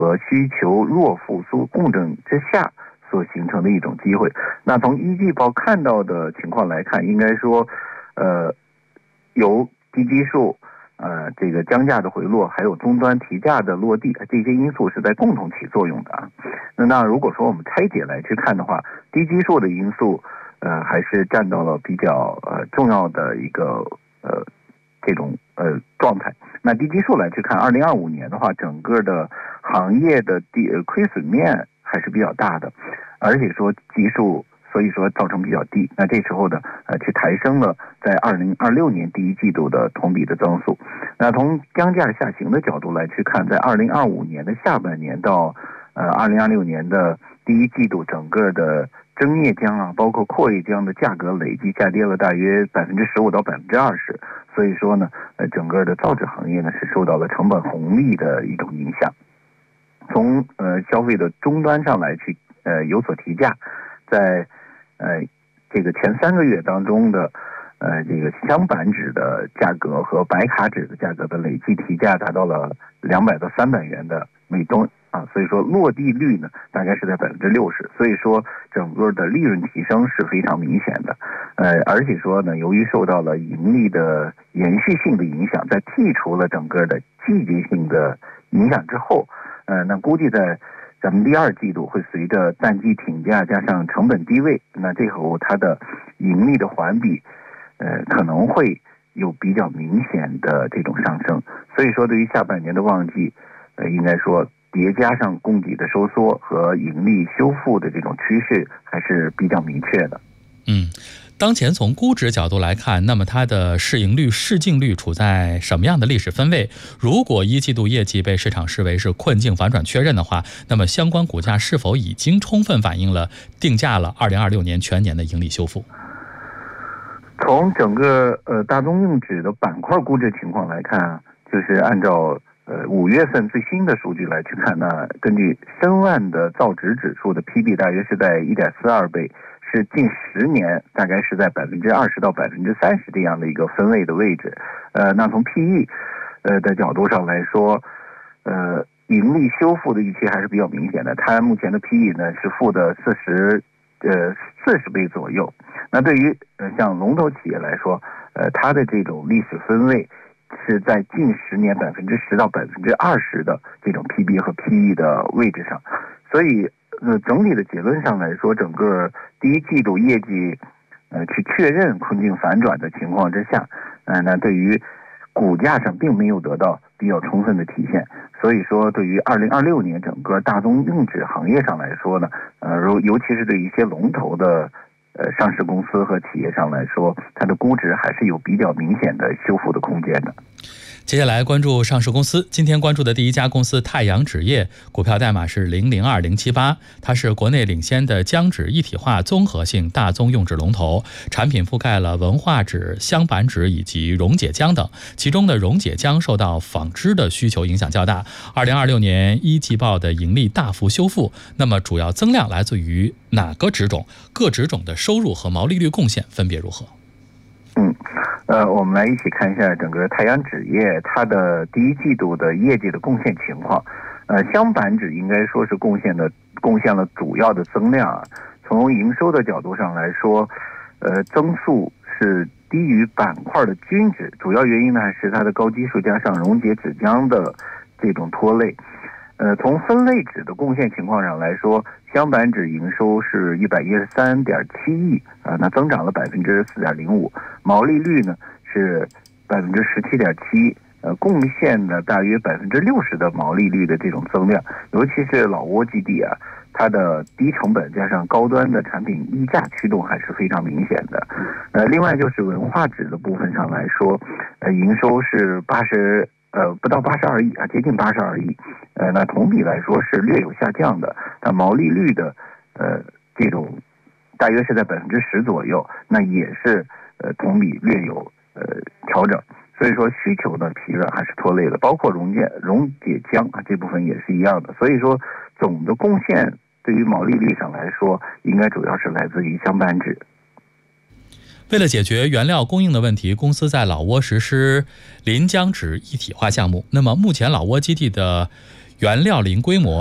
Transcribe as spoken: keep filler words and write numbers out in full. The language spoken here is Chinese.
和需求弱复苏共振之下所形成的一种机会。那从一季报看到的情况来看，应该说，呃，由低基数、呃这个降价的回落，还有终端提价的落地，这些因素是在共同起作用的啊。那那如果说我们拆解来去看的话，低基数的因素，呃，还是占到了比较呃重要的一个呃这种呃状态。那低基数来去看，二零二五年的话，整个的行业的低呃亏损面还是比较大的，而且说基数，所以说造成比较低。那这时候呢，呃，去抬升了在二零二六年第一季度的同比的增速。那从降价下行的角度来去看，在二零二五年的下半年到呃二零二六年的第一季度，整个的增液浆啊，包括扩液浆的价格累计下跌了大约百分之十五到百分之二十。所以说呢，呃，整个的造纸行业呢是受到了成本红利的一种影响。从呃消费的终端上来去呃有所提价，在呃这个前三个月当中的呃这个镶板纸的价格和白卡纸的价格的累计提价达到了两百到三百元的每吨啊，所以说落地率呢大概是在百分之六十，所以说整个的利润提升是非常明显的。呃，而且说呢，由于受到了盈利的延续性的影响，在剔除了整个的季节性的影响之后，呃，那估计在咱们第二季度会随着淡季挺价加上成本低位，那这时候它的盈利的环比，呃，可能会有比较明显的这种上升。所以说，对于下半年的旺季，呃，应该说叠加上供给的收缩和盈利修复的这种趋势还是比较明确的。 嗯。当前从估值角度来看，那么它的市盈率、市净率处在什么样的历史分位？如果一季度业绩被市场视为是困境反转确认的话，那么相关股价是否已经充分反映了定价了二零二六年全年的盈利修复？ 从整个呃大宗硬纸的板块估值情况来看，就是按照呃五月份最新的数据来去看呢，根据申万的造纸指数的 P B 大约是在 一点四二倍。是近十年大概是在百分之二十到百分之三十这样的一个分位的位置，呃，那从 P E 呃的角度上来说，呃，盈利修复的预期还是比较明显的。它目前的 P E 呢是负的四十呃四十倍左右。那对于呃像龙头企业来说，呃，它的这种历史分位是在近十年百分之十到百分之二十的这种 P B 和 P E 的位置上，所以。呃，整体的结论上来说，整个第一季度业绩，呃，去确认困境反转的情况之下，呃，那对于股价上并没有得到比较充分的体现。所以说，对于二零二六年整个大宗硬纸行业上来说呢，呃，尤尤其是对于一些龙头的呃上市公司和企业上来说，它的估值还是有比较明显的修复的空间的。 接下来关注上市公司，今天关注的第一家公司太阳纸业，股票代码是零零二零七八，它是国内领先的浆纸一体化综合性大宗用纸龙头，产品覆盖了文化纸、镶板纸以及溶解浆等，其中的溶解浆受到纺织的需求影响较大。二零二六年一季报的盈利大幅修复，那么主要增量来自于哪个纸种？各纸种的收入和毛利率贡献分别如何？ 嗯。呃，我们来一起看一下整个太阳纸业它的第一季度的业绩的贡献情况。呃，镶板纸应该说是贡献的贡献了主要的增量啊。从营收的角度上来说，呃，增速是低于板块的均值，主要原因呢是它的高基数加上溶解纸浆的这种拖累。呃，从分类纸的贡献情况上来说，镶板纸营收是一百一十三点七亿啊，那增长了百分之四点零五，毛利率呢是百分之十七点七，呃，贡献了大约百分之六十的毛利率的这种增量，尤其是老挝基地啊，它的低成本加上高端的产品溢价驱动还是非常明显的。呃，另外就是文化纸的部分上来说，呃，营收是八十。呃，不到八十二亿啊，接近八十二亿，呃，那同比来说是略有下降的，但毛利率的呃这种大约是在百分之十左右，那也是呃同比略有呃调整，所以说需求呢疲软还是拖累了，包括溶解溶解浆啊这部分也是一样的，所以说总的贡献对于毛利率上来说，应该主要是来自于镶板纸。 为了解决原料供应的问题，公司在老挝实施临江纸一体化项目。那么目前老挝基地的原料零规模。